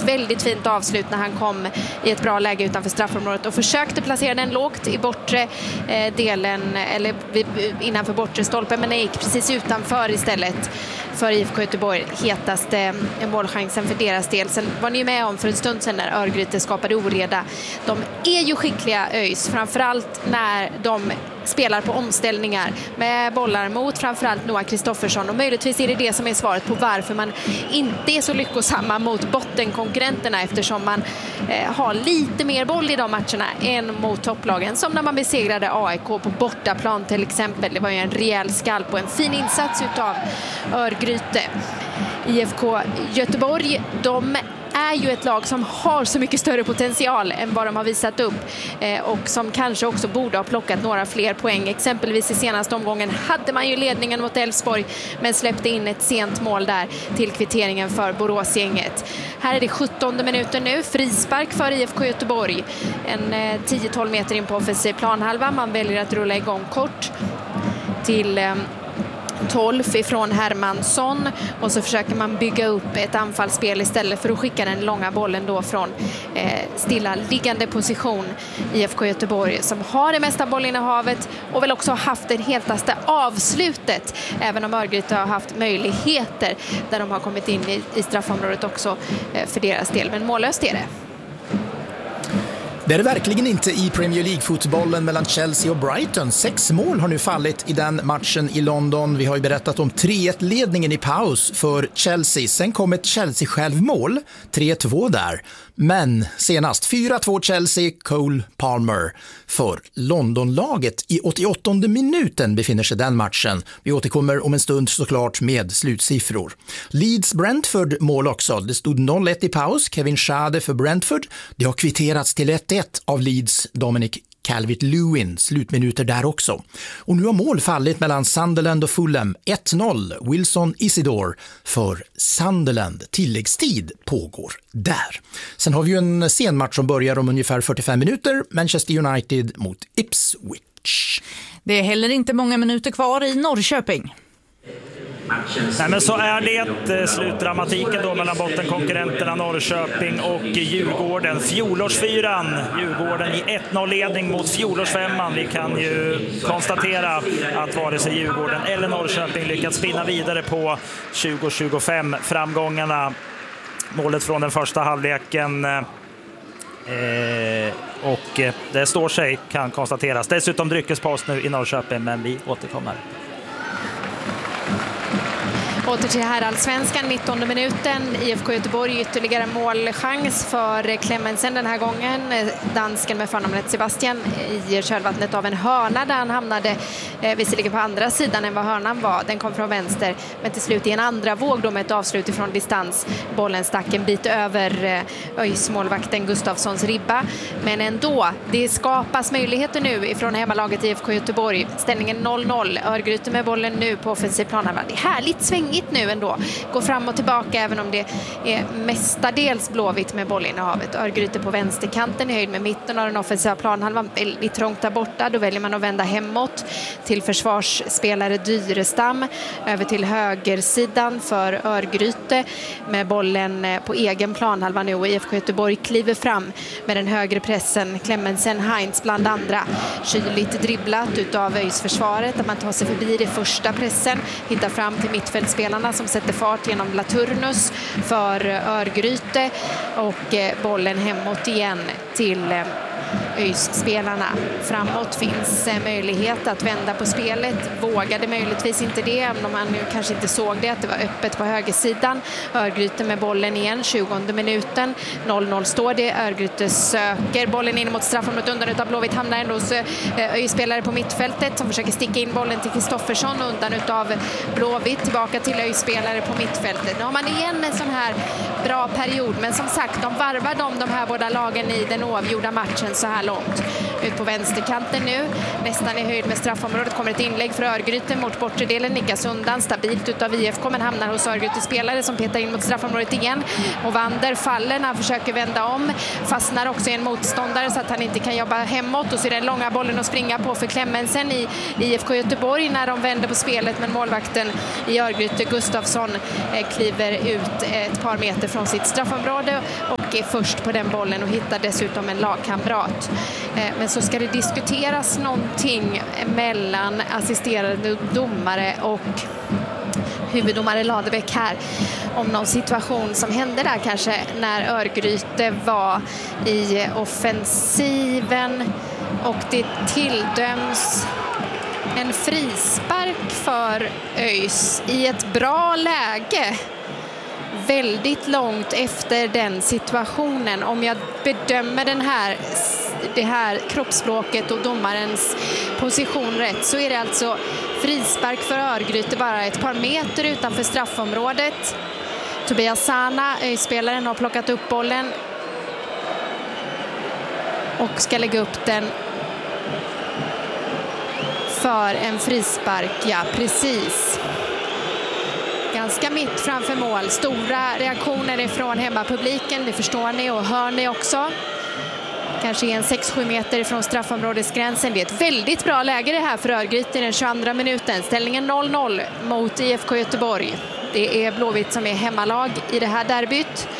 väldigt fint avslut när han kom i ett bra läge utanför straffområdet och försökte placera den lågt i bortre delen, eller innanför bortre stolpen, men det gick precis utanför istället för IFK Göteborg. Hetaste målchansen för deras del. Sen var ni med om för en stund sedan när Örgryte skapade oreda. De är ju skickliga, ÖIS, framförallt när de spelar på omställningar med bollar mot framförallt Noah Kristoffersson, och möjligtvis är det som är svaret på varför man inte är så lyckosamma mot bottenkonkurrenterna, eftersom man har lite mer boll i de matcherna än mot topplagen, som när man besegrade AIK på bortaplan till exempel. Det var ju en rejäl skalp och en fin insats utav Örgryte. IFK Göteborg, de är ju ett lag som har så mycket större potential än vad de har visat upp, och som kanske också borde ha plockat några fler poäng. Exempelvis i senaste omgången hade man ju ledningen mot Elfsborg, men släppte in ett sent mål där till kvitteringen för Boråsgänget. Här är det 17:e minuten nu, frispark för IFK Göteborg. En 10-12 meter in på offensiv planhalva. Man väljer att rulla igång kort till 12 ifrån Hermansson, och så försöker man bygga upp ett anfallsspel istället för att skicka den långa bollen då från stilla liggande position. IFK Göteborg som har det mesta bollinnehavet och väl också haft det hetaste avslutet, även om Örgryte har haft möjligheter där de har kommit in i straffområdet också för deras del, men mållöst är det. Det är det verkligen inte i Premier League-fotbollen mellan Chelsea och Brighton. 6 mål har nu fallit i den matchen i London. Vi har ju berättat om 3-1-ledningen i paus för Chelsea. Sen kom ett Chelsea-självmål, 3-2 där. Men senast 4-2 Chelsea, Cole Palmer för Londonlaget. I 88:e minuten befinner sig den matchen. Vi återkommer om en stund såklart med slutsiffror. Leeds-Brentford mål också. Det stod 0-1 i paus. Kevin Schade för Brentford. Det har kvitterats till 1-1 av Leeds Dominic Calvert-Lewin, slutminuter där också. Och nu har mål fallit mellan Sunderland och Fulham. 1-0, Wilson Isidore för Sunderland. Tilläggstid pågår där. Sen har vi ju en sen match som börjar om ungefär 45 minuter. Manchester United mot Ipswich. Det är heller inte många minuter kvar i Norrköping. Nej, men så är det slutdramatiken då mellan bottenkonkurrenterna Norrköping och Djurgården. Fjolårsfyran, Djurgården i 1-0-ledning mot fjolårsfemman. Vi kan ju konstatera att vare sig Djurgården eller Norrköping lyckats spinna vidare på 20-25 framgångarna. Målet från den första halvleken och det står sig, kan konstateras. Dessutom dryckespaus nu i Norrköping, men vi återkommer. Åter till herrallsvenskan, 19:e minuten. IFK Göteborg ytterligare målchans för Clemmensen den här gången. Dansken med förnamnet Sebastian i kölvattnet av en hörna där han hamnade visserligen på andra sidan än vad hörnan var. Den kom från vänster, men till slut i en andra våg då med ett avslut ifrån distans. Bollen stack en bit över ÖIS-målvakten Gustafssons ribba. Men ändå, det skapas möjligheter nu ifrån hemmalaget IFK Göteborg. Ställningen 0-0. Örgryte med bollen nu på offensiv planhalva. Det är härligt svängigt nu ändå. Går fram och tillbaka även om det är mestadels blåvitt med bollinnehavet. Örgryte på vänsterkanten i höjd med mitten av den offensiva planhalvan. Väldigt trångt där borta. Då väljer man att vända hemåt till försvarsspelare Dyrestam. Över till högersidan för Örgryte med bollen på egen planhalva nu. Och IFK Göteborg kliver fram med den högre pressen. Clemmensen, Heinz bland andra. Kyligt dribblat utav ÖIS-försvaret. Att man tar sig förbi det första pressen. Hittar fram till mittfältspelarna som sätter fart genom Laturnus för Örgryte, och bollen hemåt igen till ÖIS-spelarna. Framåt finns möjlighet att vända på spelet. Vågade möjligtvis inte det, även om man nu kanske inte såg det, att det var öppet på högersidan. Örgryte med bollen igen, 20:e minuten. 0-0 står det. Örgryte söker bollen in mot straffområdet undan utav Blåvitt, hamnar ändå hos ÖIS-spelare på mittfältet som försöker sticka in bollen till Kristoffersson undan utav Blåvitt, tillbaka till ÖIS-spelare på mittfältet. Nu har man igen en sån här bra period, men som sagt, de varvar de här båda lagen i den oavgjorda matchen så här långt. Ut på vänsterkanten nu, nästan i höjd med straffområdet, kommer ett inlägg för Örgryte mot bortre delen, nickas undan stabilt utav IFK, men hamnar hos Örgryte-spelare som petar in mot straffområdet igen. Och Wander faller när han försöker vända om, fastnar också i en motståndare så att han inte kan jobba hemåt, och så är den långa bollen att springa på för Clemmensen i IFK Göteborg när de vänder på spelet, men målvakten i Örgryte, Gustafsson, kliver ut ett par meter från sitt straffområde och är först på den bollen och hittar dessutom en lagkamrat. Men så ska det diskuteras någonting mellan assisterande domare och huvuddomare Ladebäck här om någon situation som hände där kanske när Örgryte var i offensiven och det tilldöms en frispark för ÖIS i ett bra läge. Väldigt långt efter den situationen. Om jag bedömer det här kroppsspråket och domarens position rätt så är det alltså frispark för Örgryte bara ett par meter utanför straffområdet. Tobias Sana, ÖIS-spelaren, har plockat upp bollen och ska lägga upp den för en frispark. Ja, precis. Ganska mitt framför mål. Stora reaktioner ifrån hemmapubliken, det förstår ni och hör ni också. Kanske en 6-7 meter från straffområdesgränsen. Det är ett väldigt bra läge det här för Örgryte i den 22:a minuten. Ställningen 0-0 mot IFK Göteborg. Det är Blåvitt som är hemmalag i det här derbyt.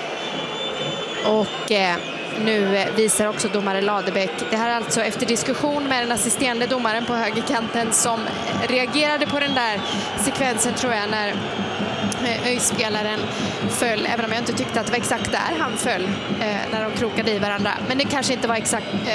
Och nu visar också domare Ladebäck. Det här är alltså efter diskussion med den assisterande domaren på högerkanten som reagerade på den där sekvensen, tror jag, när ÖIS-spelaren föll, även om jag inte tyckte att det var exakt där han föll när de krokade i varandra. Men det kanske inte var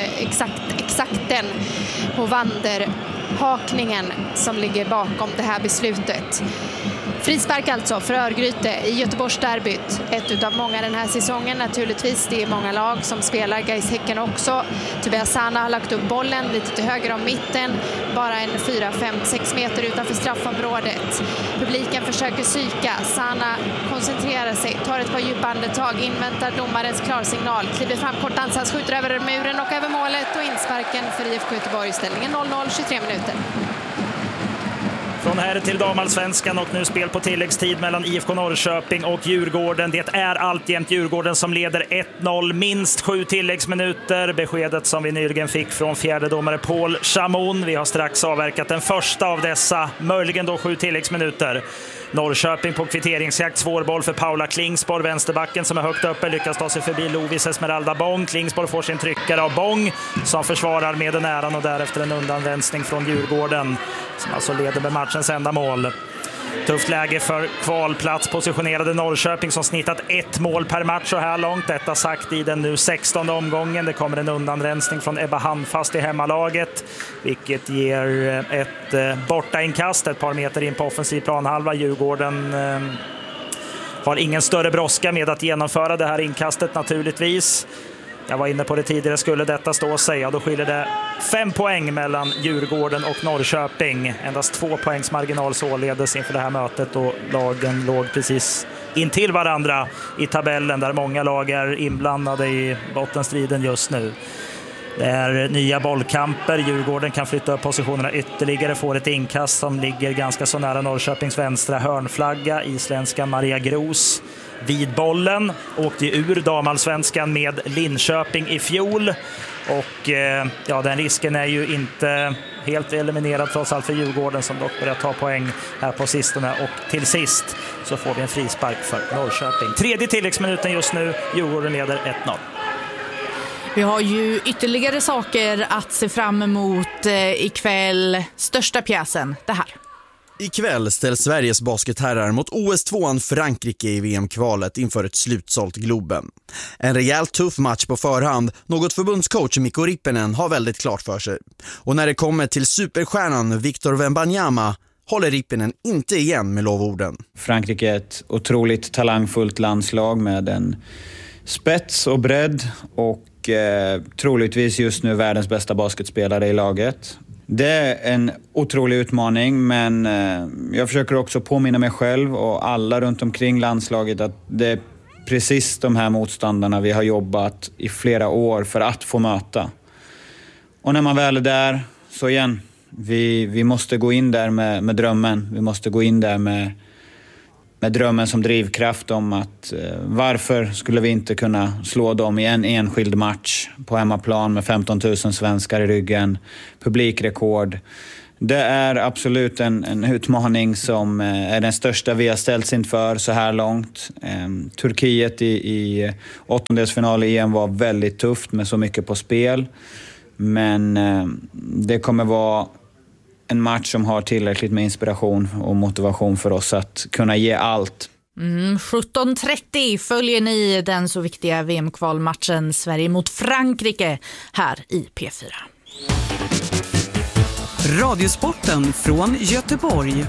exakt den på vanderhakningen som ligger bakom det här beslutet. Frispark alltså för Örgryte i Göteborgsderbyt. Ett utav många den här säsongen naturligtvis. Det är många lag som spelar, Gais Häcken också. Tobias Sana har lagt upp bollen lite till höger om mitten. Bara en 4-5-6 meter utanför straffområdet. Publiken försöker psyka. Sana koncentrerar sig, tar ett par djupa andetag, inväntar domarens klarsignal. Kliver fram kort ansats, skjuter över muren och över målet och insparken för IFK Göteborg. Ställningen 0-0, 23 minuter. Från här till damallsvenskan och nu spel på tilläggstid mellan IFK Norrköping och Djurgården. Det är alltjämt Djurgården som leder 1-0, minst 7 tilläggsminuter. Beskedet som vi nyligen fick från fjärde domare Paul Chamon. Vi har strax avverkat den första av dessa, möjligen då 7 tilläggsminuter. Norrköping på kvitteringsjakt, svår boll för Paula Klingsborg, vänsterbacken som är högt uppe, lyckas ta sig förbi Lovis Esmeralda Bång. Klingsborg får sin tryckare av Bång som försvarar med den äran och därefter en undanvänsning från Djurgården som alltså leder med matchens enda mål. Tufft läge för kvalplats positionerade Norrköping som snittat 1 mål per match så här långt. Detta sagt i den nu 16:e omgången. Det kommer en undanrensning från Ebba Handfast i hemmalaget, vilket ger ett bortainkast ett par meter in på offensiv planhalva. Djurgården har ingen större brådska med att genomföra det här inkastet naturligtvis. Jag var inne på det tidigare, skulle detta stå sig, ja, då skiljer det 5 poäng mellan Djurgården och Norrköping. Endast 2 poängs marginal således inför det här mötet och lagen låg precis intill varandra i tabellen där många lag är inblandade i bottenstriden just nu. Det är nya bollkamper, Djurgården kan flytta upp positionerna ytterligare, får ett inkast som ligger ganska så nära Norrköpings vänstra hörnflagga. Isländska Maria Gros vid bollen, åkte ur damallsvenskan med Linköping i fjol och ja, den risken är ju inte helt eliminerad trots allt för Djurgården som dock börjar ta poäng här på sistone och till sist så får vi en frispark för Norrköping. 3:e tilläggsminuten just nu, Djurgården leder 1-0. Vi har ju ytterligare saker att se fram emot ikväll. Största pjäsen, det här. Ikväll ställs Sveriges basketherrar mot OS-2an Frankrike i VM-kvalet inför ett slutsålt Globen. En rejält tuff match på förhand, något förbundscoach Mikko Rippinen har väldigt klart för sig. Och när det kommer till superstjärnan Victor Wembanyama håller Rippinen inte igen med lovorden. Frankrike är ett otroligt talangfullt landslag med en spets och bredd och troligtvis just nu världens bästa basketspelare i laget. Det är en otrolig utmaning, men jag försöker också påminna mig själv och alla runt omkring landslaget att det är precis de här motståndarna vi har jobbat i flera år för att få möta. Och när man väl är där, så igen, vi måste gå in där med drömmen. Vi måste gå in där med drömmen som drivkraft om att varför skulle vi inte kunna slå dem i en enskild match på hemmaplan med 15 000 svenskar i ryggen, publikrekord. Det är absolut en utmaning som är den största vi har ställts inför så här långt. Turkiet i åttondelsfinal i EM var väldigt tufft med så mycket på spel. Men det kommer vara en match som har tillräckligt med inspiration och motivation för oss att kunna ge allt. 17.30 följer ni den så viktiga VM-kvalmatchen Sverige mot Frankrike här i P4. Radiosporten från Göteborg.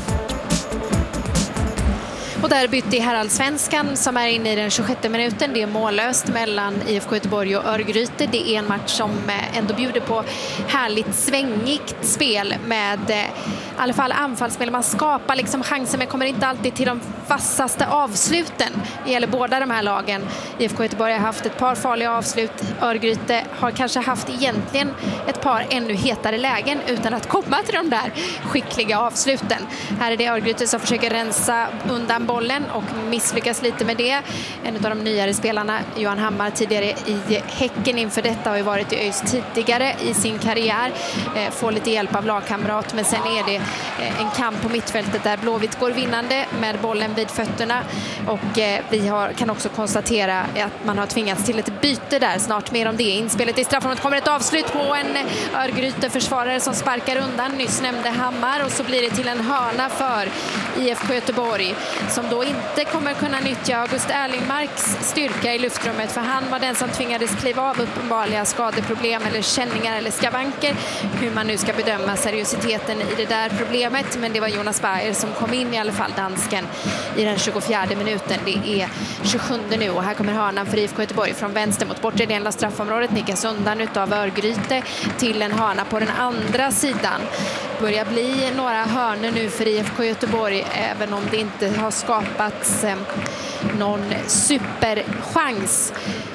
Och där bytte herrallsvenskan som är inne i den 26 minuten. Det är mållöst mellan IFK Göteborg och Örgryte. Det är en match som ändå bjuder på härligt svängigt spel med i alla fall anfallsspel. Man skapar liksom chanser men kommer inte alltid till de vassaste avsluten. Det gäller båda de här lagen. IFK Göteborg har haft ett par farliga avslut. Örgryte har kanske haft egentligen ett par ännu hetare lägen utan att komma till de där skickliga avsluten. Här är det Örgryte som försöker rensa undan bollen och misslyckas lite med det. En av de nyare spelarna, Johan Hammar, tidigare i Häcken inför detta, har ju varit i ÖIS tidigare i sin karriär. Får lite hjälp av lagkamrat, men sen är det en kamp på mittfältet där Blåvitt går vinnande med bollen vid fötterna. Och vi kan också konstatera att man har tvingats till ett byte där. Snart mer om det. Inspelet i straffområdet kommer ett avslut på en Örgryte-försvarare som sparkar undan. Nyss nämnde Hammar och så blir det till en hörna för IFK Göteborg, som då inte kommer kunna nyttja August Erlingmarks styrka i luftrummet, för han var den som tvingades kliva av uppenbarliga skadeproblem eller känningar eller skavanker. Hur man nu ska bedöma seriositeten i det där problemet, men det var Jonas Bayer som kom in, i alla fall dansken, i den 24 minuten. Det är 27 nu och här kommer hörnan för IFK Göteborg från vänster mot bortre delen av straffområdet. Nickas undan utav Örgryte till en hörna på den andra sidan. Börjar bli några hörnor nu för IFK Göteborg, även om det inte har skapats någon superchans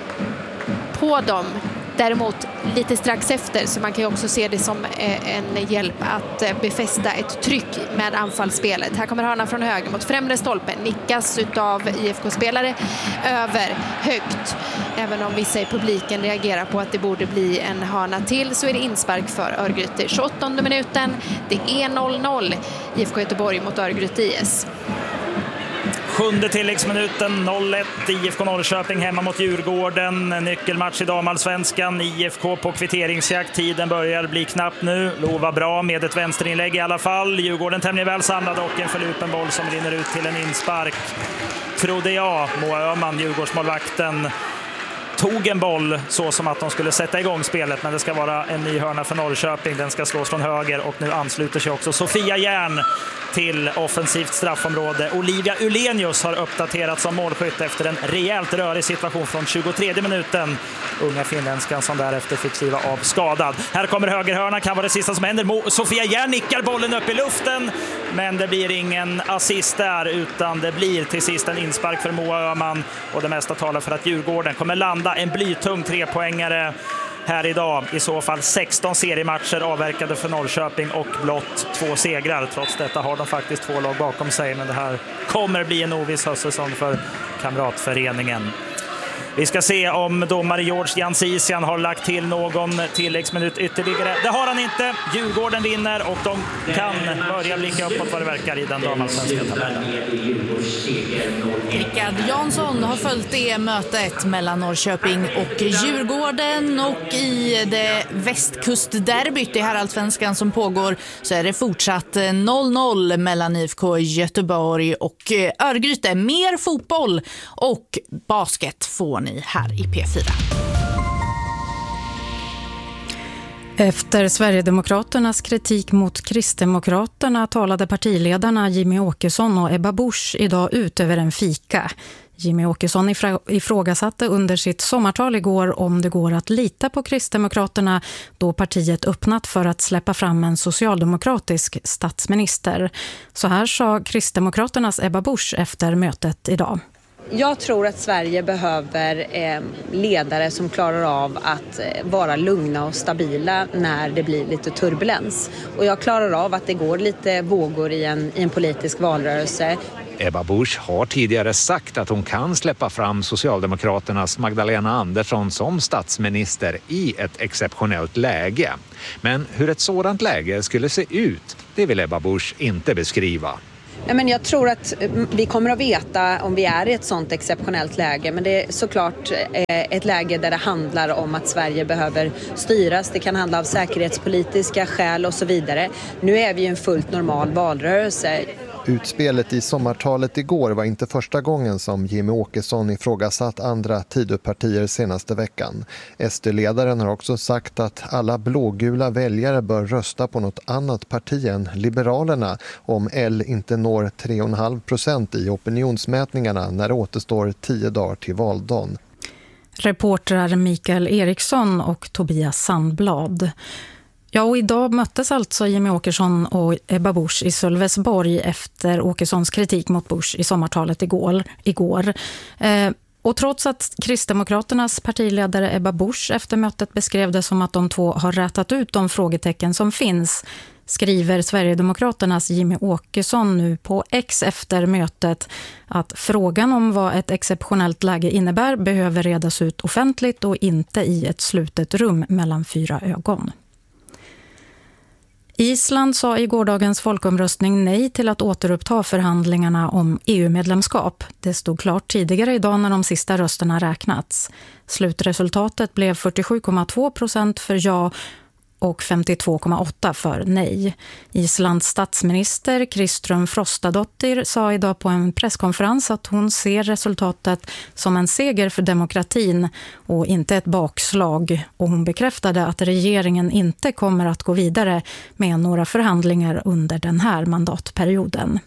på dem. Däremot lite strax efter, så man kan ju också se det som en hjälp att befästa ett tryck med anfallsspelet. Här kommer hörnan från höger mot främre stolpen, nickas utav IFK-spelare över högt. Även om vissa i publiken reagerar på att det borde bli en hörna till, så är det inspark för Örgryte. 28 minuten, det är 0-0 IFK Göteborg mot Örgryte IS. 7:e tilläggsminuten, 0-1 IFK Norrköping hemma mot Djurgården. Nyckelmatch i damallsvenskan. IFK på kvitteringsjakt. Tiden börjar bli knapp nu. Lova bra med ett vänsterinlägg i alla fall. Djurgården tämligen väl samlad och en förlupen boll som rinner ut till en inspark. Trodde jag, Moa Öhman, Djurgårdsmålvakten, tog en boll så som att de skulle sätta igång spelet, men det ska vara en ny hörna för Norrköping. Den ska slås från höger och nu ansluter sig också Sofia Järn till offensivt straffområde. Olivia Ulenius har uppdaterats som målskytt efter en rejält rörig situation från 23 minuten. Unga finländskan som därefter fick skriva av skadad. Här kommer högerhörna, kan vara det sista som händer. Sofia Järn nickar bollen upp i luften, men det blir ingen assist där, utan det blir till sist en inspark för Moa Öhman, och det mesta talar för att Djurgården kommer landa en blytung 3-poängare här idag. I så fall 16 seriematcher avverkade för Norrköping och blott 2 segrar. Trots detta har de faktiskt 2 lag bakom sig, men det här kommer bli en oviss höstsäsong för kamratföreningen. Vi ska se om domare George Jansisian har lagt till någon tilläggsminut ytterligare. Det har han inte. Djurgården vinner och de kan börja blicka uppåt vad det verkar i den damallsvenska tabellen. Rickard Jansson har följt det mötet mellan Norrköping och Djurgården, och i det västkustderbyt i herrallsvenskan som pågår så är det fortsatt 0-0 mellan IFK Göteborg och Örgryte. Mer fotboll och basket får ni här i P4. Efter Sverigedemokraternas kritik mot Kristdemokraterna talade partiledarna Jimmy Åkesson och Ebba Busch idag ut över en fika. Jimmy Åkesson ifrågasatte under sitt sommartal igår om det går att lita på Kristdemokraterna, då partiet öppnat för att släppa fram en socialdemokratisk statsminister. Så här sa Kristdemokraternas Ebba Busch efter mötet idag. Jag tror att Sverige behöver ledare som klarar av att vara lugna och stabila när det blir lite turbulens. Och jag klarar av att det går lite vågor i en politisk valrörelse. Ebba Busch har tidigare sagt att hon kan släppa fram Socialdemokraternas Magdalena Andersson som statsminister i ett exceptionellt läge. Men hur ett sådant läge skulle se ut, det vill Ebba Busch inte beskriva. Men jag tror att vi kommer att veta om vi är i ett sådant exceptionellt läge. Men det är såklart ett läge där det handlar om att Sverige behöver styras. Det kan handla om säkerhetspolitiska skäl och så vidare. Nu är vi i en fullt normal valrörelse. Utspelet i sommartalet igår var inte första gången som Jimmie Åkesson ifrågasatt andra Tidöpartier senaste veckan. SD-ledaren har också sagt att alla blågula väljare bör rösta på något annat parti än Liberalerna om L inte når 3,5% i opinionsmätningarna när det återstår 10 dagar till valdagen. Reportrar Mikael Eriksson och Tobias Sandblad. Ja, och idag möttes alltså Jimmie Åkesson och Ebba Busch i Sölvesborg efter Åkessons kritik mot Busch i sommartalet igår. Och trots att Kristdemokraternas partiledare Ebba Busch efter mötet beskrev det som att de två har rätat ut de frågetecken som finns, skriver Sverigedemokraternas Jimmie Åkesson nu på X efter mötet att frågan om vad ett exceptionellt läge innebär behöver redas ut offentligt och inte i ett slutet rum mellan 4 ögon. Island sa i gårdagens folkomröstning nej till att återuppta förhandlingarna om EU-medlemskap. Det stod klart tidigare idag när de sista rösterna räknats. Slutresultatet blev 47,2% för ja och 52,8% för nej. Islands statsminister Kristrún Frostadóttir sa idag på en presskonferens att hon ser resultatet som en seger för demokratin och inte ett bakslag. Och hon bekräftade att regeringen inte kommer att gå vidare med några förhandlingar under den här mandatperioden.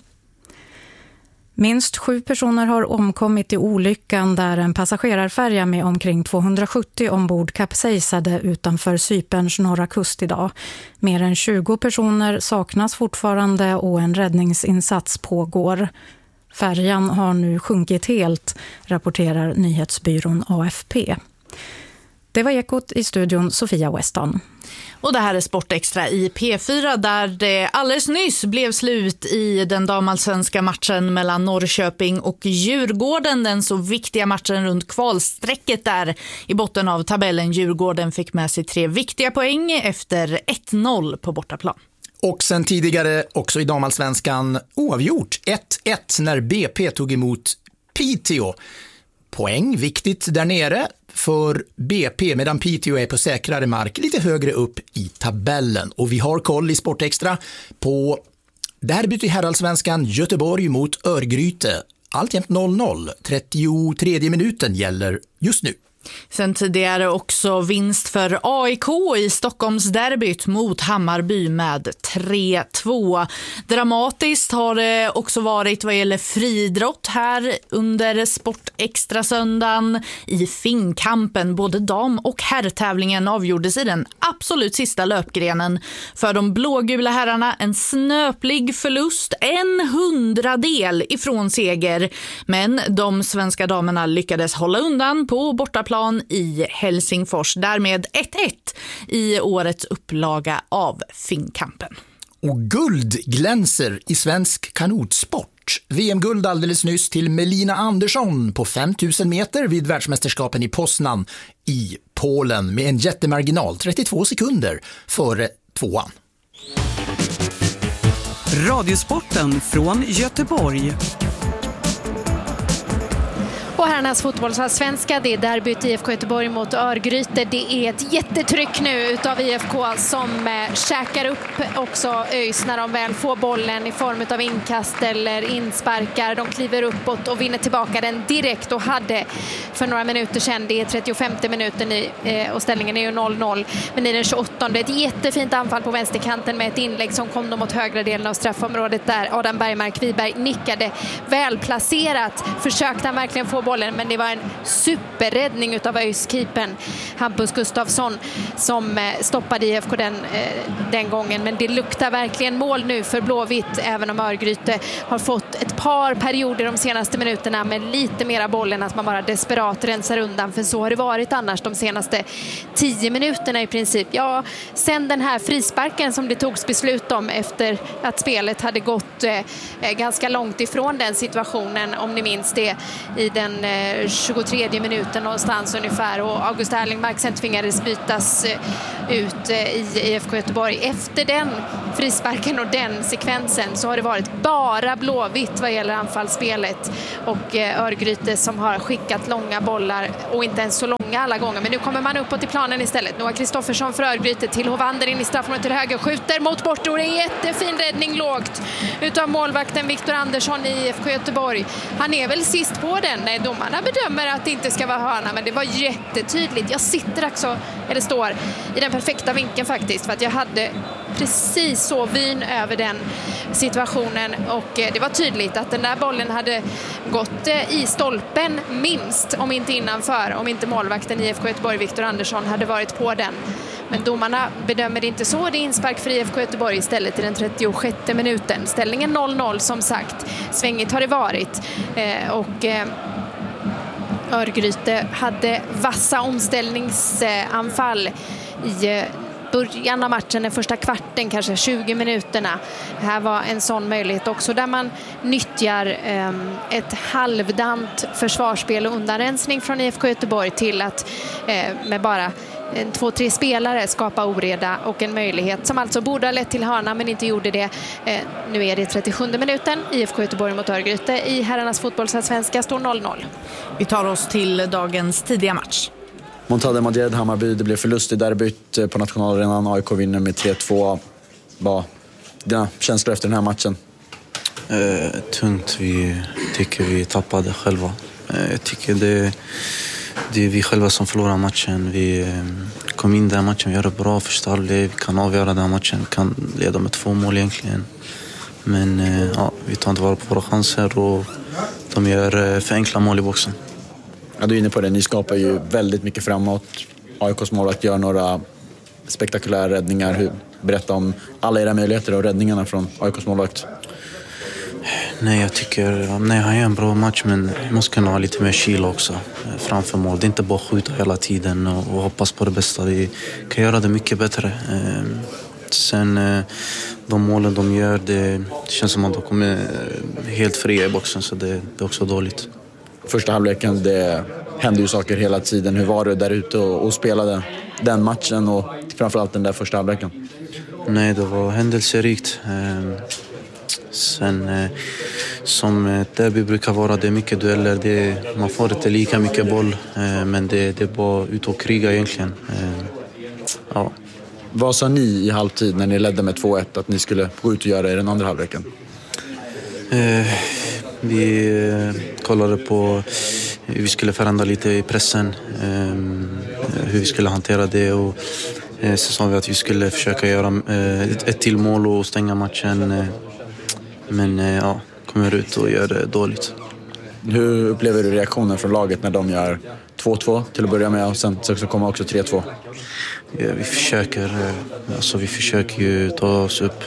Minst 7 personer har omkommit i olyckan där en passagerarfärja med omkring 270 ombord kapsejsade utanför Cyperns norra kust idag. Mer än 20 personer saknas fortfarande och en räddningsinsats pågår. Färjan har nu sjunkit helt, rapporterar nyhetsbyrån AFP. Det var Ekot, i studion Sofia Weston. Och det här är Sportextra i P4 där det alldeles nyss blev slut i den damallsvenska matchen mellan Norrköping och Djurgården. Den så viktiga matchen runt kvalsträcket där i botten av tabellen. Djurgården fick med sig 3 viktiga poäng efter 1-0 på bortaplan. Och sen tidigare också i damallsvenskan oavgjort 1-1 när BP tog emot Piteå. Poäng viktigt där nere för BP medan Piteå är på säkrare mark lite högre upp i tabellen. Och vi har koll i Sportextra på derbyt i herrallsvenskan Göteborg mot Örgryte. Alltjämt 0-0. 33 minuten gäller just nu. Sen tidigare också vinst för AIK i Stockholmsderbyt mot Hammarby med 3-2. Dramatiskt har det också varit vad gäller friidrott här under Sportextra söndagen i Finnkampen. Både dam- och herrtävlingen avgjordes i den absolut sista löpgrenen. För de blågula herrarna en snöplig förlust, 1/100 ifrån seger. Men de svenska damerna lyckades hålla undan på bortaplan i Helsingfors. Därmed 1-1 i årets upplaga av Finnkampen. Och guld glänser i svensk kanotsport. VM-guld alldeles nyss till Melina Andersson på 5000 meter vid världsmästerskapen i Poznan i Polen med en jättemarginal, 32 sekunder före tvåan. Radiosporten från Göteborg. Och herrarnas fotbollsallsvenska, det är derbyt IFK Göteborg mot Örgryte. Det är ett jättetryck nu utav IFK som käkar upp också ÖIS när de väl får bollen i form av inkast eller insparkar. De kliver uppåt och vinner tillbaka den direkt och hade för några minuter sedan, det är 35:e minuten och ställningen är ju 0-0. Men i den 28:e ett jättefint anfall på vänsterkanten med ett inlägg som kom mot högra delen av straffområdet där Adam Bergmark-Wiberg nickade välplacerat. Försökte han verkligen få bollen, men det var en superräddning utav ÖIS-keepern Hampus Gustafsson som stoppade IFK den gången. Men det luktar verkligen mål nu för Blåvitt, även om Örgryte har fått ett par perioder de senaste minuterna med lite mera bollen, att man bara desperat rensar undan, för så har det varit annars de senaste 10 minuterna i princip. Ja, sen den här frisparken som det togs beslut om efter att spelet hade gått ganska långt ifrån den situationen, om ni minns det, i den 23 minuten någonstans ungefär, och August Erlingmark sen tvingades bytas ut i IFK Göteborg. Efter den frisparken och den sekvensen så har det varit bara blåvitt vad gäller anfallsspelet, och Örgryte som har skickat långa bollar, och inte ens så långa alla gånger, men nu kommer man uppåt i planen istället. Noah Kristoffersson för Örgryte till Hovander in i straffområdet till höger, skjuter mot bortor, en jättefin räddning lågt utav målvakten Viktor Andersson i IFK Göteborg. Han är väl sist på den. Nej, domarna bedömer att det inte ska vara hörna, men det var jättetydligt. Jag sitter också, eller står i den perfekta vinkeln faktiskt, för att jag hade precis så vyn över den situationen, och det var tydligt att den där bollen hade gått i stolpen minst, om inte innanför, om inte målvakten i IFK Göteborg Viktor Andersson hade varit på den. Men domarna bedömer det inte så. Det är inspark för IFK Göteborg istället i den 36 minuten. Ställningen 0-0 som sagt. Svängigt har det varit, och Örgryte hade vassa omställningsanfall i början av matchen, den första kvarten, kanske 20 minuterna. Det här var en sån möjlighet också, där man nyttjar ett halvdant försvarsspel och undanrensning från IFK Göteborg till att med bara 2-3 spelare skapa oreda, och en möjlighet som alltså borde ha lett till hörna men inte gjorde det. Nu är det 37 minuten, IFK Göteborg mot Örgryte i herrarnas fotbollsallsvenska, står 0-0. Vi tar oss till dagens tidiga match. Montade Madrid, Hammarby, det blev förlust i derbyt på nationalarenan. AIK vinner med 3-2. Vad dina känslor efter den här matchen? Tungt. Vi tycker vi tappade själva. Jag tycker det är vi själva som förlorar matchen. Vi kom in den matchen, vi gör det bra första halvlek. Vi kan avgöra den matchen, vi kan leda med 2 mål egentligen. Men vi tar inte vara på våra chanser, och de gör för enkla mål i boxen. Ja, du är inne på det. Ni skapar ju väldigt mycket framåt. AIKs målvakt gör några spektakulära räddningar. Berätta om alla era möjligheter och räddningarna från AIKs målvakt. Nej, jag tycker han gör en bra match, men man måste kunna ha lite mer kyla också framför mål. Det är inte bara skjuta hela tiden och hoppas på det bästa. Vi kan göra det mycket bättre. Sen de målen de gör, det känns som att de kommer helt fria i boxen, så det är också dåligt. Första halvleken, det hände ju saker hela tiden. Hur var det där ute och spelade den matchen, och framförallt den där första halvleken? Nej, det var händelserikt. Sen som derby brukar vara, det är mycket dueller. Man får inte lika mycket boll, men det är bara ut och kriga egentligen. Ja. Vad sa ni i halvtid när ni ledde med 2-1 att ni skulle gå ut och göra i den andra halvleken? Vi kollade på hur vi skulle förändra lite i pressen, hur vi skulle hantera det, och så sa vi att vi skulle försöka göra ett till mål och stänga matchen. Men kommer ut och gör det dåligt. Hur upplever du reaktionen från laget när de gör 2-2 till att börja med, och sen så kommer också 3-2? Ja, vi försöker ju ta oss upp.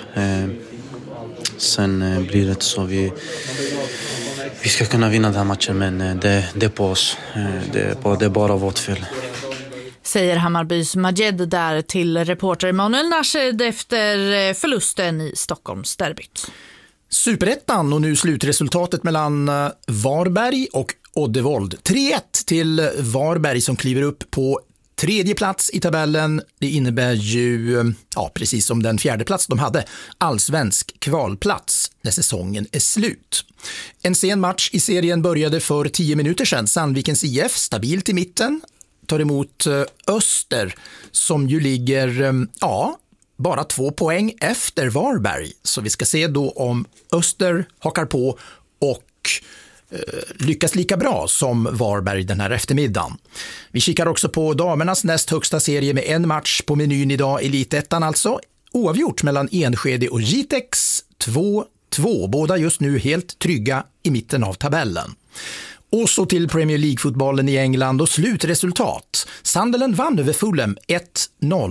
Sen blir det så vi ska kunna vinna den här matchen, men det är på oss. Det är bara vårt fel. Säger Hammarbys Majed där till reporter Manuel Nashed efter förlusten i Stockholms derbyt. Superettan, och nu slutresultatet mellan Varberg och Oddevold. 3-1 till Varberg som kliver upp på 3:e plats i tabellen. Det innebär ju, precis som den 4:e plats de hade, allsvensk kvalplats när säsongen är slut. En sen match i serien började för 10 minuter sedan. Sandvikens IF, stabilt i mitten, tar emot Öster som ju ligger, bara 2 poäng efter Varberg. Så vi ska se då om Öster hakar på och lyckas lika bra som Varberg den här eftermiddagen. Vi kikar också på damernas näst högsta serie med en match på menyn idag, Elitettan alltså. Oavgjort mellan Enskede och Jitex, 2-2. Båda just nu helt trygga i mitten av tabellen. Och så till Premier League-fotbollen i England och slutresultat. Sunderland vann över Fulham 1-0.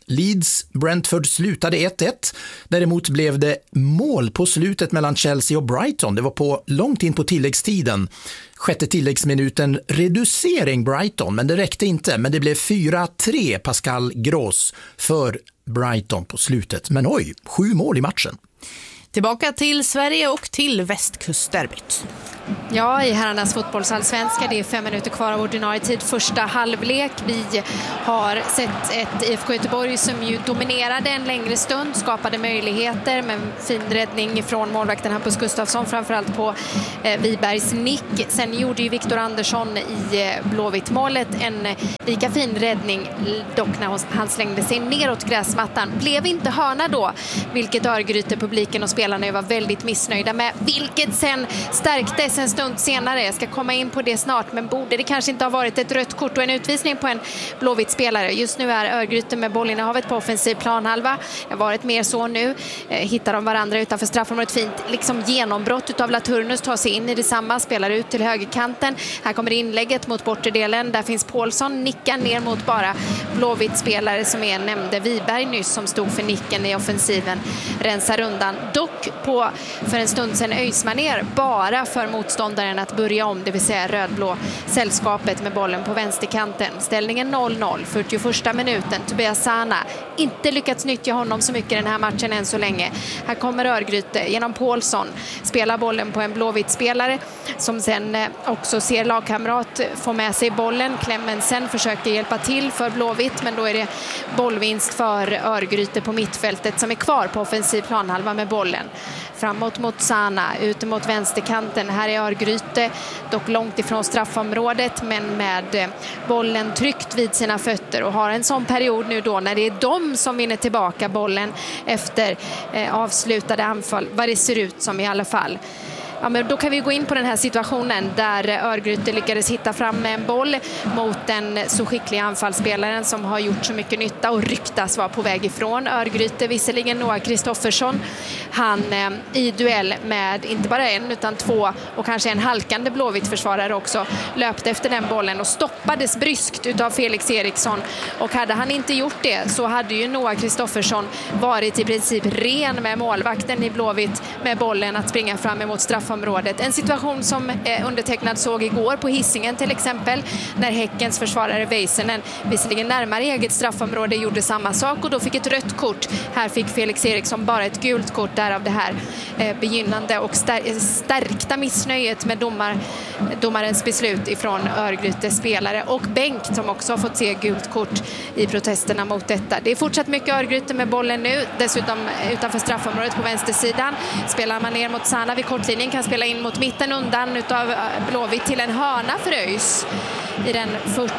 Leeds Brentford slutade 1-1. Däremot blev det mål på slutet mellan Chelsea och Brighton. Det var på långt in på tilläggstiden. Sjätte tilläggsminuten reducering Brighton, men det räckte inte. Men det blev 4-3 Pascal Gross för Brighton på slutet. Men 7 mål i matchen. Tillbaka till Sverige och till västkustderbyt. Ja, i herrarnas fotbollsallsvenska. Det är 5 minuter kvar av ordinarie tid. Första halvlek. Vi har sett ett IFK Göteborg som ju dominerade en längre stund. Skapade möjligheter med fin räddning från målvakten Hampus Gustafsson. Framförallt på Wibergs nick. Sen gjorde ju Viktor Andersson i Blåvitt-målet en lika fin räddning. Dock när han slängde sig neråt gräsmattan. Blev inte hörna då. Vilket Örgryte, publiken och spelarna var väldigt missnöjda med. Vilket sen stärktes en stund senare. Jag ska komma in på det snart, men borde det kanske inte ha varit ett rött kort och en utvisning på en Blåvitt-spelare. Just nu är Örgryte med bollinnehavet på offensiv planhalva. Det har varit mer så nu. Hittar de varandra utanför straffområdet. Fint liksom genombrott utav Laturnus, tar sig in i detsamma, spelar ut till högerkanten. Här kommer inlägget mot bortre delen. Där finns Paulsson, nickar ner mot bara Blåvitt-spelare som är nämnde Wiberg nyss, som stod för nicken i offensiven. Rensar undan. Dock på för en stund sedan öjsman ner bara för motståndaren att börja om, det vill säga rödblå sällskapet med bollen på vänsterkanten. Ställningen 0-0, 41 minuten. Tobias Sana, inte lyckats nyttja honom så mycket den här matchen än så länge. Här kommer Örgryte genom Paulsson, spelar bollen på en Blåvitt-spelare som sen också ser lagkamrat få med sig bollen. Clemmensen försöker hjälpa till för Blåvitt, men då är det bollvinst för Örgryte på mittfältet som är kvar på offensiv planhalva med bollen. Framåt mot Sana, ute mot vänsterkanten. Här är Örgryte, dock långt ifrån straffområdet, men med bollen tryckt vid sina fötter och har en sån period nu då när det är de som vinner tillbaka bollen efter avslutade anfall, vad det ser ut som i alla fall. Ja, men då kan vi gå in på den här situationen där Örgryte lyckades hitta fram med en boll mot den så skickliga anfallsspelaren som har gjort så mycket nytta och ryktas vara på väg ifrån Örgryte. Visserligen Noah Kristoffersson. Han i duell med inte bara en utan 2 och kanske en halkande Blåvitt-försvarare också löpte efter den bollen och stoppades bryskt utav Felix Eriksson. Och hade han inte gjort det så hade ju Noah Kristoffersson varit i princip ren med målvakten i Blåvitt med bollen att springa fram emot straffområdet. En situation som undertecknad såg igår på Hisingen till exempel, när Häckens försvarare Väisänen visserligen närmare eget straffområde gjorde samma sak och då fick ett rött kort. Här fick Felix Eriksson bara ett gult kort, därav det här begynnande och stärkta missnöjet med domarens beslut ifrån Örgrytes spelare och Bengt som också har fått se gult kort i protesterna mot detta. Det är fortsatt mycket Örgryte med bollen nu, dessutom utanför straffområdet på vänstersidan. Spelar man ner mot Sana vid kortlinjen, kan spela in mot mitten undan utav Blåvitt till en hörna för ÖIS i den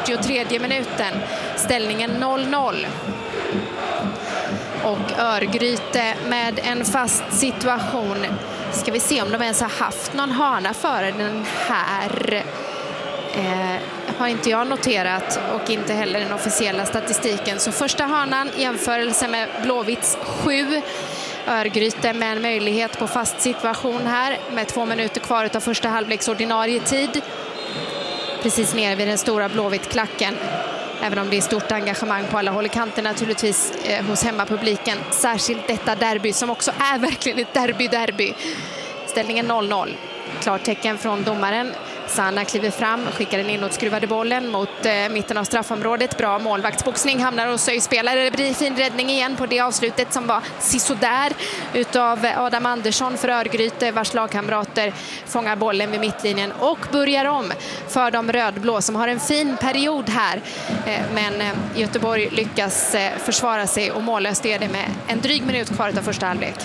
43 minuten. Ställningen 0-0. Och Örgryte med en fast situation. Ska vi se om de ens har haft någon hörna före den här. Har inte jag noterat och inte heller den officiella statistiken. Så första hörnan i jämförelse med Blåvitts 7. Örgryte med en möjlighet på fast situation här med 2 minuter kvar av första halvleks ordinarie tid. Precis ner vid den stora Blåvitt-klacken. Även om det är stort engagemang på alla håll i kanten naturligtvis hos hemmapubliken. Särskilt detta derby som också är verkligen ett derby. Ställningen 0-0. Klartecken från domaren. Sana kliver fram, skickar den inåtskruvade bollen mot mitten av straffområdet. Bra målvaktsboxning, hamnar hos spelare. Det blir fin räddning igen på det avslutet som var sisådär utav Adam Andersson för Örgryte, vars lagkamrater fångar bollen vid mittlinjen och börjar om för de rödblå som har en fin period här. Men Göteborg lyckas försvara sig och mållöst är det med en dryg minut kvar av första halvlek.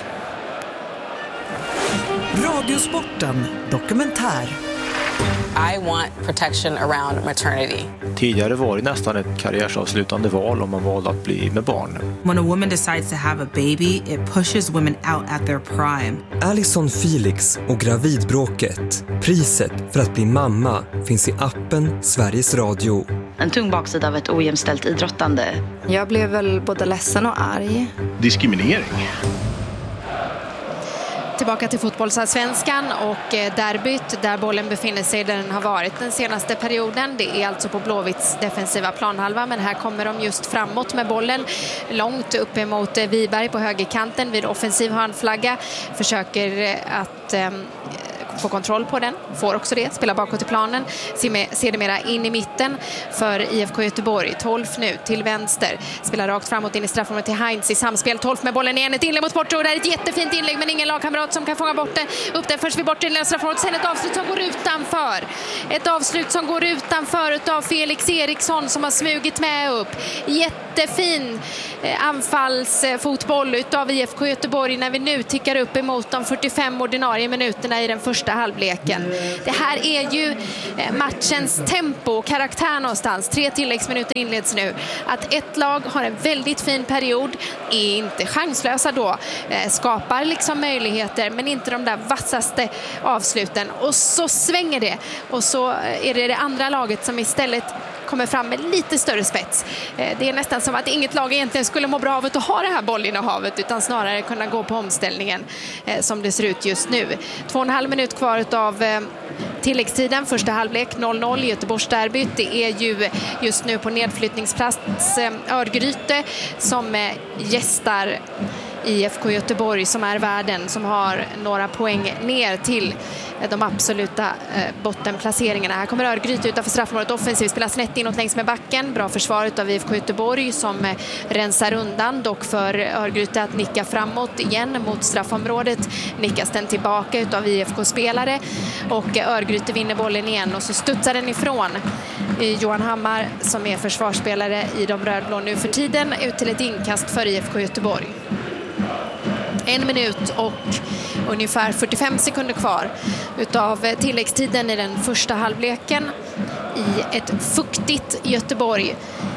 Radiosporten dokumentär. I want protection around maternity. Tidigare var det nästan ett karriärsavslutande val om man valde att bli med barn. When a woman decides to have a baby, it pushes women out at their prime. Alison Felix och gravidbråket. Priset för att bli mamma finns i appen Sveriges Radio. En tung baksida av ett ojämställt idrottande. Jag blev väl både ledsen och arg. Diskriminering. Tillbaka till fotbollsallsvenskan och derbyt där bollen befinner sig där den har varit den senaste perioden. Det är alltså på Blåvitts defensiva planhalva, men här kommer de just framåt med bollen långt upp emot Wiberg på högerkanten vid offensiv hörnflagga. Försöker att få kontroll på den, får också det, spelar bakåt i planen, ser det mera in i mitten för IFK Göteborg. 12 nu till vänster, spelar rakt framåt in i straffområdet till Heinz i samspel. 12 med bollen igen, ett inlägg mot Porto, och det är ett jättefint inlägg men ingen lagkamrat som kan fånga bort det. Upp den först vid bort i straffområdet, sen ett avslut som går utanför. Ett avslut som går utanför utav Felix Eriksson som har smugit med upp. Jättefin anfallsfotboll utav IFK Göteborg när vi nu tickar upp emot de 45 ordinarie minuterna i den första halvleken. Det här är ju matchens tempo och karaktär någonstans. 3 tilläggsminuter inleds nu. Att ett lag har en väldigt fin period, är inte chanslösa då, skapar liksom möjligheter men inte de där vassaste avsluten, och så svänger det och så är det andra laget som istället kommer fram med lite större spets. Det är nästan som att inget lag egentligen skulle må bra av att ha det här bollinnehavet, utan snarare kunna gå på omställningen som det ser ut just nu. 2,5 minut kvar av tilläggstiden, första halvlek, 0-0 i Göteborgsderbyt. Det är ju just nu på nedflyttningsplats Örgryte som gästar IFK Göteborg, som är värden, som har några poäng ner till de absoluta bottenplaceringarna. Här kommer Örgryte utanför straffområdet offensivt, spelar snett inåt längs med backen. Bra försvar av IFK Göteborg som rensar undan, dock för Örgryte att nicka framåt igen mot straffområdet. Nickas den tillbaka utav IFK-spelare och Örgryte vinner bollen igen och så studsar den ifrån Johan Hammar som är försvarsspelare i de rödblå nu för tiden ut till ett inkast för IFK Göteborg. 1 minut och ungefär 45 sekunder kvar utav tilläggstiden i den första halvleken i ett fuktigt Göteborg.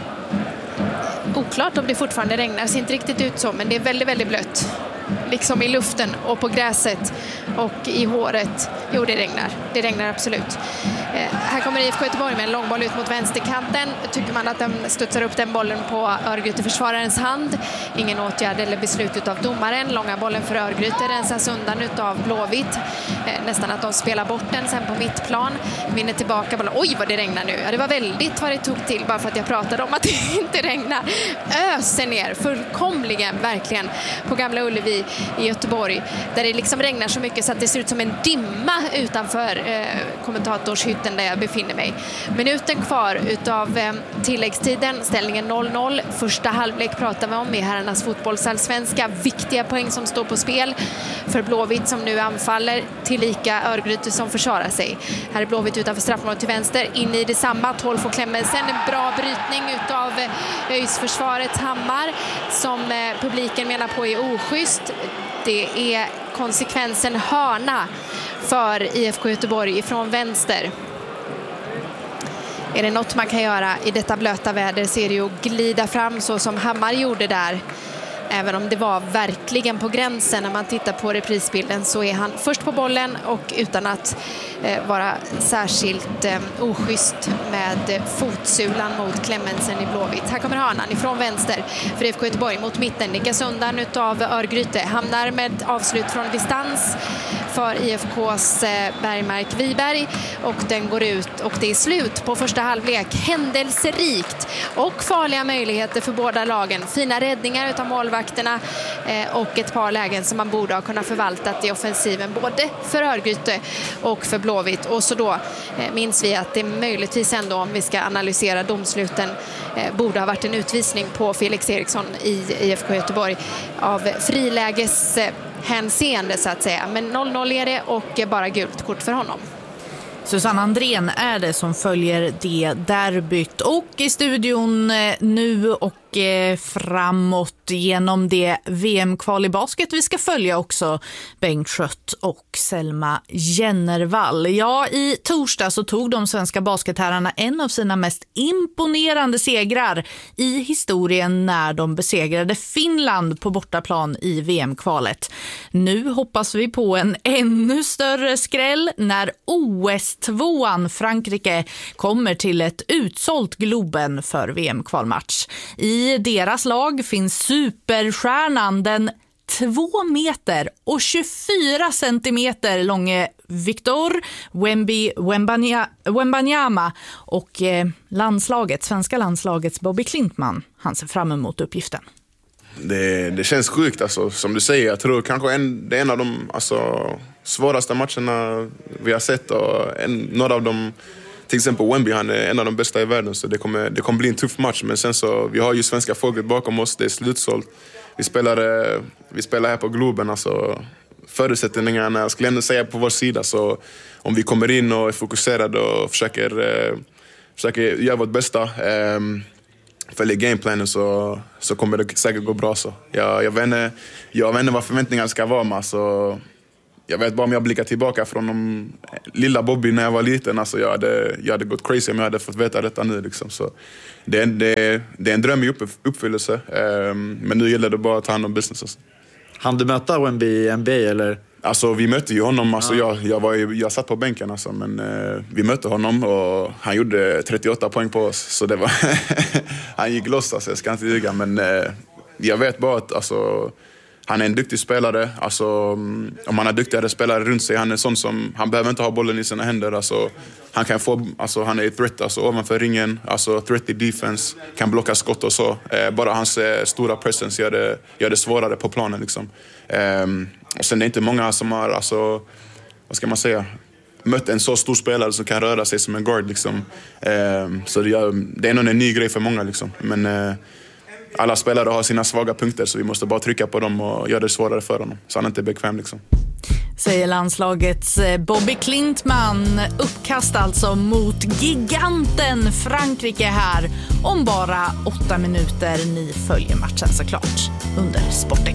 Oklart om det fortfarande regnar, ser inte riktigt ut så, men det är väldigt, väldigt blött. Liksom i luften och på gräset och i håret. Jo, det regnar absolut. Här kommer IFK Göteborg med en långboll ut mot vänsterkanten. Tycker man att de studsar upp den bollen på Örgryte-försvararens hand. Ingen åtgärd eller beslut utav domaren. Långa bollen för Örgryte rensas undan utav Blåvitt. Nästan att de spelar bort den sen på mittplan. Vinner tillbaka bollen. Oj, vad det regnar nu. Ja, det var väldigt vad det tog till bara för att jag pratade om att det inte regnar. Öser ner fullkomligen verkligen på Gamla Ullevi i Göteborg, där det liksom regnar så mycket så att det ser ut som en dimma utanför kommentatorshytten där jag befinner mig. Minuten kvar utav tilläggstiden, ställningen 0-0. Första halvlek pratar vi om i herrarnas fotbollsallsvenska. Viktiga poäng som står på spel för Blåvitt som nu anfaller, tillika Örgryte som försvarar sig. Här är Blåvitt utanför straffområdet till vänster, in i detsamma. 12 får Clemmensen, en bra brytning utav Öjsförsvarets Hammar som publiken menar på är oschysst. Det är konsekvensen hörna för IFK Göteborg ifrån vänster. Är det något man kan göra i detta blöta väder så är det ju att glida fram så som Hammar gjorde där. Även om det var verkligen på gränsen när man tittar på reprisbilden så är han först på bollen och utan att vara särskilt oschysst med fotsulan mot Clemmensen i Blåvitt. Här kommer hörnan ifrån vänster för IFK Göteborg mot mitten. Nickas undan utav Örgryte. Hamnar med avslut från distans för IFKs Bergmark Wiberg och den går ut och det är slut på första halvlek. Händelserikt och farliga möjligheter för båda lagen. Fina räddningar utav målvakterna och ett par lägen som man borde ha kunnat förvaltat i offensiven både för Örgryte och för Blåvitt. Och så då minns vi att det möjligtvis ändå, om vi ska analysera domsluten, borde ha varit en utvisning på Felix Eriksson i IFK Göteborg av friläges hänseende så att säga. Men 0-0 är det och bara gult kort för honom. Susanne Andrén är det som följer det derbyt och i studion nu och framåt genom det VM-kval i basket vi ska följa också Bengt Schött och Selma Jennervall. Ja, i torsdag så tog de svenska basketherrarna en av sina mest imponerande segrar i historien när de besegrade Finland på bortaplan i VM-kvalet. Nu hoppas vi på en ännu större skräll när OS-2an Frankrike kommer till ett utsålt Globen för VM-kvalmatch. I deras lag finns superstjärnan, den 2 meter och 24 centimeter långe Victor Wembanyama och svenska landslagets Bobby Klintman. Han ser fram emot uppgiften. Det känns sjukt alltså, som du säger. Jag tror kanske det är en av de svåraste matcherna vi har sett. Och några av dem, till exempel Wemby, han är en av de bästa i världen. Så det kommer bli en tuff match. Men sen så, vi har ju svenska folket bakom oss. Det är slutsålt. Vi spelar här på Globen. Alltså, förutsättningarna, jag skulle ändå säga, på vår sida. Så om vi kommer in och är fokuserade och försöker göra vårt bästa, följer gameplanen, så kommer det säkert gå bra. Så jag vet inte vad förväntningarna ska vara med. Så jag vet bara, om jag blickar tillbaka från de lilla Bobby när jag var liten. Alltså jag hade gått crazy om jag hade fått veta detta nu. Liksom. Så det är en dröm i uppfyllelse. Men nu gäller det bara att ta hand om business. Han du möta Wemby i NBA eller? Alltså vi mötte ju honom. Alltså, jag satt på bänken. Alltså, men vi mötte honom och han gjorde 38 poäng på oss. Så det var han gick loss, alltså, jag ska inte ljuga. Men jag vet bara att alltså, han är en duktig spelare. Alltså, om han har duktigare spelare runt sig, han är sån som, han behöver inte ha bollen i sina händer. Alltså, han kan få, alltså, han är ett threat alltså, ovanför ringen, alltså threat i defense, kan blocka skott och så. Bara hans stora presence gör det svårare på planen liksom. Och sen är det inte många som har, alltså, vad ska man säga, mött en så stor spelare som kan röra sig som en guard liksom. Så det är nog en ny grej för många liksom. Men alla spelare har sina svaga punkter, så vi måste bara trycka på dem och göra det svårare för honom, så han inte är bekväm liksom. Säger landslagets Bobby Klintman. Uppkast alltså mot giganten Frankrike här om bara 8 minuter. Ni följer matchen såklart under Sporten.